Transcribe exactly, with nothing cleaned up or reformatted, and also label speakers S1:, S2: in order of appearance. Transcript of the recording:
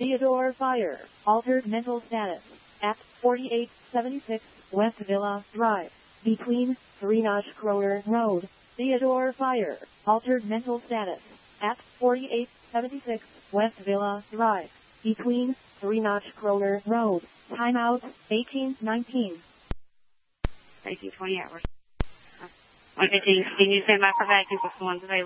S1: Theodore Fire. Altered mental status. At forty-eight seventy-six West Villa Drive. Between three Notch Kroner Road. Theodore Fire. Altered mental status. At forty-eight seventy-six West Villa Drive. Between three Notch Kroner Road. Timeout eighteen nineteen.
S2: eighteen twenty hours. Okay, can you send my providers with the ones available?